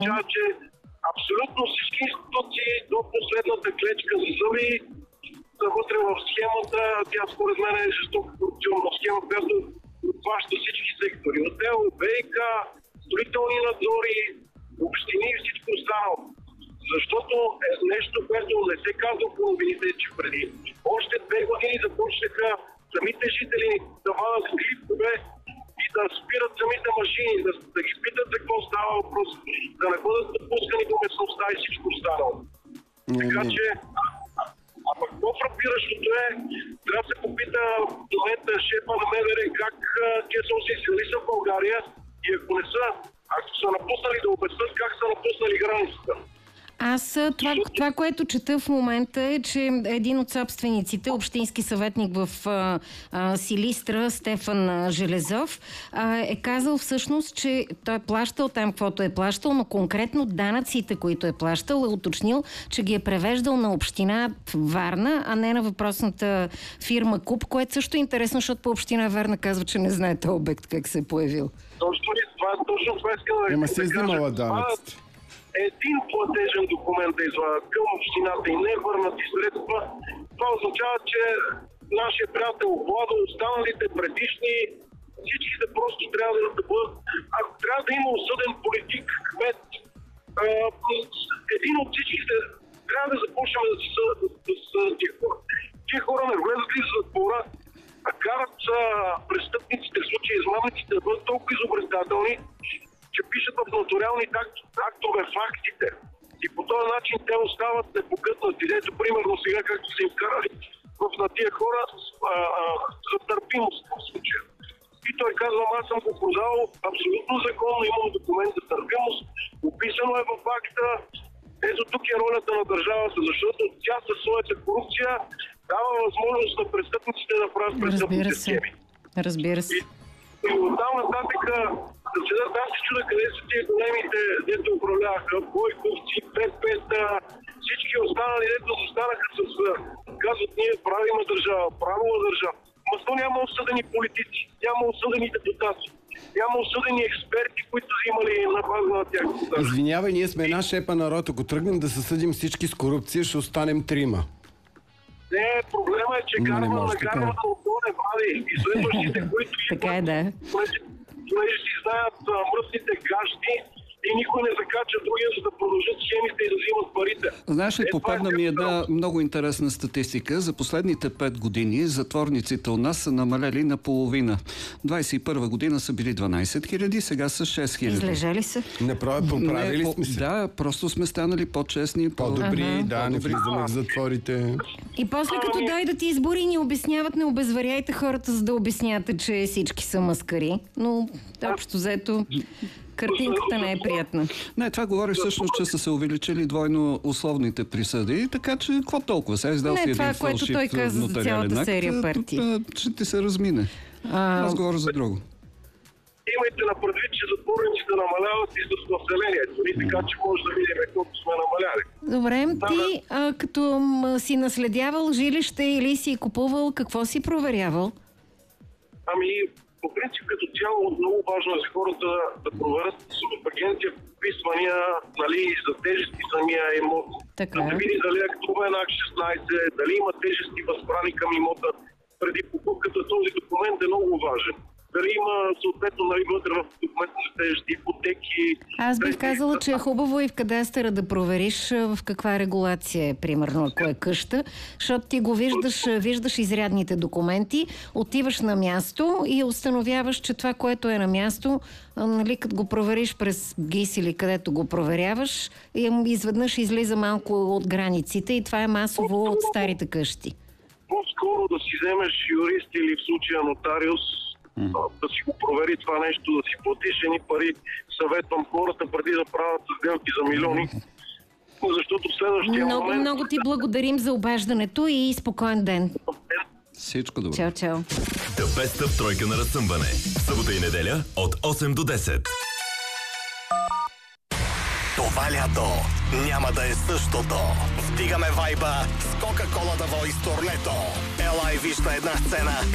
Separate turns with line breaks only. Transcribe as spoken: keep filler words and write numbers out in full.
означава, че абсолютно всички институции до последната клечка за зъби са вътре в схемата. Тя според мен е жестоко корупционна схема, която обхваща всички сектори. Отдел, ВиК, строителни надзори, общини и всичко останало. Защото е нещо, което не се казва по новините, че преди още две години започнаха самите жители да вадат клипове и да спират самите машини, да, да ги питат за какво става въпрос, да не бъдат допускани до местността и всичко останало. Mm-hmm. Така че, а, а пък по-фрапиращото е, трябва да се попита в момента шефа на МВР как те са осъществили са в България и ако не са, ако са напуснали да обяснят как са напуснали границата.
Аз това, това, което чета в момента е, че един от собствениците, общински съветник в а, а, Силистра, Стефан Железов, а, е казал всъщност, че той е плащал там, каквото е плащал, но конкретно данъците, които е плащал, е уточнил, че ги е превеждал на община Варна, а не на въпросната фирма Куп, което също е интересно, защото по община Варна казва, че не знае този обект как се е появил.
Точно ли? Това, точно това искам да ви
Ема се изнимала данъците.
Един платежен документ да извадят към общината и не върнати средства, това означава, че нашия приятел Владо, останалите предишни, всичките просто трябва да бъдат... Ако трябва да има осъден политик, кмет, един от всичките трябва да започнем да се съдят с тия хора. Тия хора не влезат ли за затвора, а карат престъпниците, в случая измамниците, да бъдат толкова изобретателни, че пишат в нотариални актове фактите. И по този начин те остават непокътнати. Ето, примерно сега, както са им карали в на тия хора а, а, за търпимост в случая. И той казва, аз съм го продал абсолютно законно, имам документ за търпимост, описано е в факта. Ето тук е ролята на държавата, защото тя със своята корупция дава възможност на престъпниците да правят престъпните схеми.
Разбира се.
И, и оттам нататък да седат, аз се чуда къде са тия големите, дето управляваха, Бойковци, пет-пет, всички останали, дето застанаха с, казват, ние правима държава, правила държава. Масно няма осъдени политици, няма осъдени депутати, няма осъдени експерти, които са имали на база на тях.
Извинявай, ние сме една шепа народ, ако тръгнем да се съдим всички с корупция, ще останем трима.
Не, проблема е, че карма на карма да отдоле вади и следващите, които
така е, да.
Понеже си знаят мръсните гащи и никой не закача другия, за да продължат схемите и да взимат парите.
Знаеш ли, попадна ми една много интересна статистика. За последните пет години затворниците у нас са намалели на половина. двадесет и първа година са били дванадесет хиляди, сега са шест хиляди.
Излежали се?
Направо поправили сме се.
Да, просто сме станали по-честни,
по-добри, ага. Да, не влизаме в затворите.
И после като ами... дойдат избори ни обясняват, не обезваряйте хората, за да обяснявате, че всички са маскари. Но общо взето... Картинката не е приятна.
Не, това говори всъщност, че са се увеличили двойно условните присъди, така че какво толкова? Сега издал си един фалшив нотариален акт. Не, това, което той каза за цялата серия партии. Ще ти се размине. А... Аз говоря за друго.
Имайте на предвид, че затворниците намаляват и с населението. И така, че може да видим колко сме намаляли.
Добре, ти а, като м, си наследявал жилище или си купувал, какво си проверявал?
Ами... По принцип, като цяло, много важно е за хората да проверят в агенция вписвания, нали, за тежести самия имот.
Така.
Да се види дали актува е на шестнадесет, дали има тежести възбрани към имота. Преди покупката този документ е много важен. Дали има съответно, нали, вътре в документа за тежести, ипотеки.
Аз бих казала, че е хубаво и в кадастъра да провериш в каква регулация е, примерно, ако е къща, защото ти го виждаш, виждаш изрядните документи, отиваш на място и установяваш, че това, което е на място, нали, като го провериш през ГИС или където го проверяваш, изведнъж излиза малко от границите и това е масово от старите къщи.
По-скоро да си вземеш юрист или в случая нотариус, да си го провери това нещо, да си платиш едни пари. Съветвам хората преди да правят сделки за милиони, защото в следващия
много,
момент...
Много ти благодарим за обаждането и спокоен ден.
Всичко добро.
Чао, чао.
The Best of тройка на разсъмване. Събота и неделя от осем до десет.
Това лято няма да е същото. Вдигаме вайба с Кока-Кола да Voice турнето. Ела и виж на една сцена